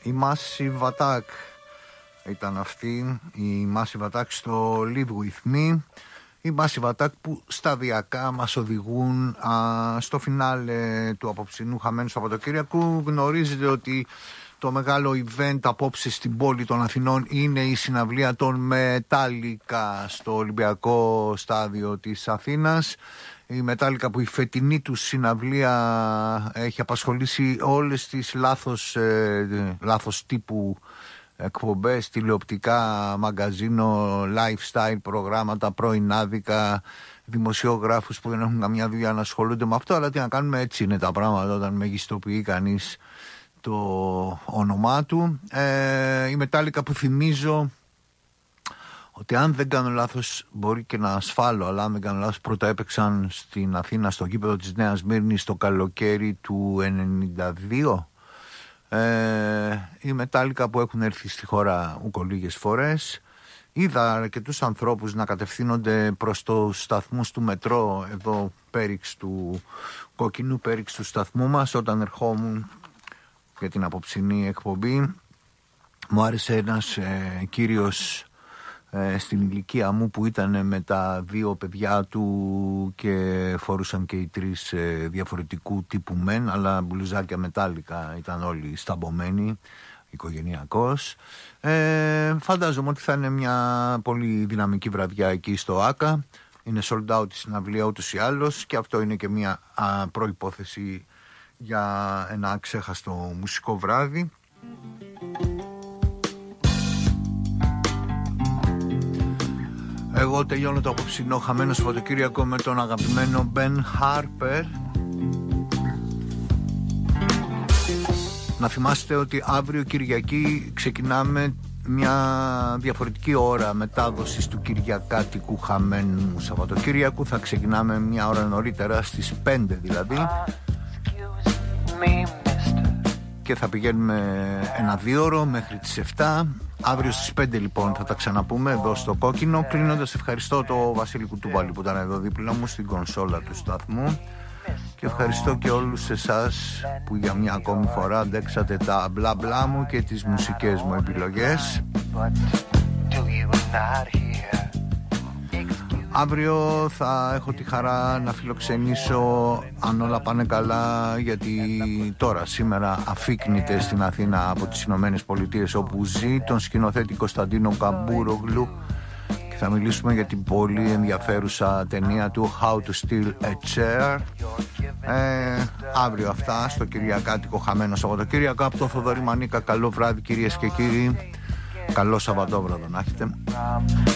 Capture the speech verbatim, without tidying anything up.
Η Massive Attack ήταν αυτή, η Massive Attack στο Live With Me. Η Massive Attack που σταδιακά μας οδηγούν α, στο φινάλε του απόψινού χαμένου Σαββατοκύριακου. Γνωρίζετε ότι το μεγάλο event απόψε στην πόλη των Αθηνών είναι η συναυλία των Metallica στο Ολυμπιακό στάδιο της Αθήνας. Η Metallica που η φετινή του συναυλία έχει απασχολήσει όλες τις λάθος, ε, λάθος τύπου εκπομπές, τηλεοπτικά, μαγκαζίνο, lifestyle προγράμματα, πρωινάδικα, δημοσιογράφους που δεν έχουν καμιά δουλειά να ασχολούνται με αυτό, αλλά τι να κάνουμε, έτσι είναι τα πράγματα όταν μεγιστοποιεί κανείς το όνομά του. Ε, η Metallica που θυμίζω ότι αν δεν κάνω λάθος, μπορεί και να ασφάλω, αλλά αν δεν κάνω λάθος, πρώτα έπαιξαν στην Αθήνα στο γήπεδο της Νέας Μύρνης το καλοκαίρι του ενενήντα δύο. Ε, οι Metallica που έχουν έρθει στη χώρα ούκο λίγες φορές. Είδα αρκετούς ανθρώπους να κατευθύνονται προς τους σταθμούς του μετρό εδώ πέριξ του κοκκινού πέριξ του σταθμού μας όταν ερχόμουν για την απόψινή εκπομπή. Μου άρεσε ένας ε, κύριος ε, στην ηλικία μου που ήταν με τα δύο παιδιά του και φορούσαν και οι τρεις ε, διαφορετικού τύπου μεν, αλλά μπλουζάκια Metallica, ήταν όλοι σταμπομένοι, οικογενειακός. Ε, φαντάζομαι ότι θα είναι μια πολύ δυναμική βραδιά εκεί στο ΆΚΑ. Είναι sold out η συναυλία ούτως ή άλλως και αυτό είναι και μια α, προϋπόθεση για ένα αξέχαστο μουσικό βράδυ. Εγώ τελειώνω το απόψινό χαμένο Σαββατοκύριακο με τον αγαπημένο Ben Harper. Να θυμάστε ότι αύριο Κυριακή ξεκινάμε μια διαφορετική ώρα μετάδοσης του κυριακάτικου χαμένου Σαββατοκύριακου. Θα ξεκινάμε μια ώρα νωρίτερα, στις πέντε δηλαδή, και θα πηγαίνουμε ένα δίωρο μέχρι τις επτά. Αύριο στις πέντε λοιπόν θα τα ξαναπούμε εδώ στο Κόκκινο. Κλείνοντας, ευχαριστώ το Βασίλη Κουτούβαλη που ήταν εδώ δίπλα μου στην κονσόλα του σταθμού και ευχαριστώ και όλους εσάς που για μια ακόμη φορά αντέξατε τα μπλα μπλα μου και τις μουσικές μου επιλογές. Αύριο θα έχω τη χαρά να φιλοξενήσω, αν όλα πάνε καλά, γιατί τώρα σήμερα αφίκνεται στην Αθήνα από τις Ηνωμένες Πολιτείες όπου ζει, τον σκηνοθέτη Κωνσταντίνο Καμπούρογλου, και θα μιλήσουμε για την πολύ ενδιαφέρουσα ταινία του How to Steal a Chair. Ε, αύριο αυτά στο Κυριακάτικο χαμένο Σαββατοκύριακο από τον Θοδωρή Μανίκα. Καλό βράδυ κυρίες και κύριοι, καλό Σαββατόβραδο να έχετε.